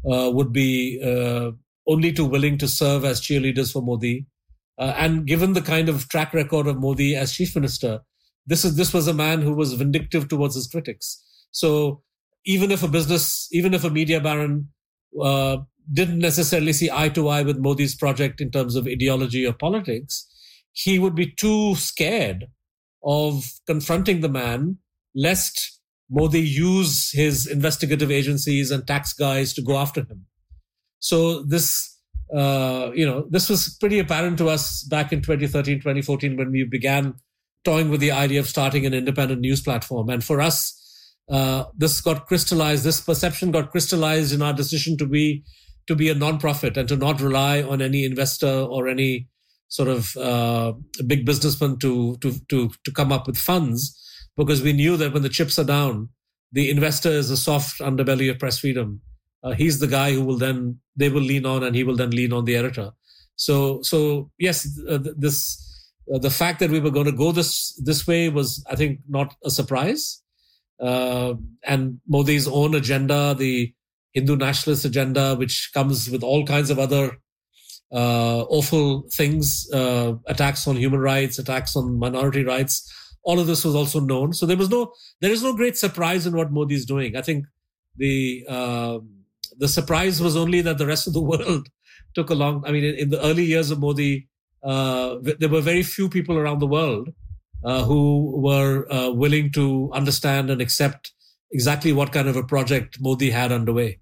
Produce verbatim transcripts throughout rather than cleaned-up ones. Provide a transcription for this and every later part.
uh, would be uh, only too willing to serve as cheerleaders for Modi. Uh, and given the kind of track record of Modi as chief minister, this is this was a man who was vindictive towards his critics. So even if a business, even if a media baron uh, didn't necessarily see eye to eye with Modi's project in terms of ideology or politics, he would be too scared of confronting the man lest Modi use his investigative agencies and tax guys to go after him. So this, uh, you know, this was pretty apparent to us back in twenty thirteen, twenty fourteen, when we began toying with the idea of starting an independent news platform. And for us, uh, this got crystallized, this perception got crystallized in our decision to be, to be a non-profit and to not rely on any investor or any sort of uh, big businessman to, to, to, to come up with funds, because we knew that when the chips are down, the investor is a soft underbelly of press freedom. Uh, he's the guy who will then, they will lean on, and he will then lean on the editor. So, so yes, uh, this, uh, the fact that we were going to go this, this way was, I think, not a surprise. Uh, and Modi's own agenda, the Hindu nationalist agenda, which comes with all kinds of other uh, awful things, uh, attacks on human rights, attacks on minority rights, all of this was also known. So there was no, there is no great surprise in what Modi is doing. I think the, uh, the surprise was only that the rest of the world took a long, I mean, in, in the early years of Modi, uh, there were very few people around the world uh, who were uh, willing to understand and accept exactly what kind of a project Modi had underway.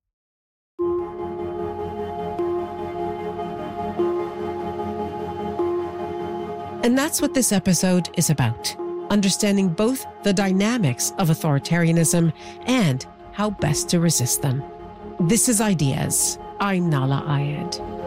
And that's what this episode is about, understanding both the dynamics of authoritarianism and how best to resist them. This is Ideas. I'm Nahlah Ayed.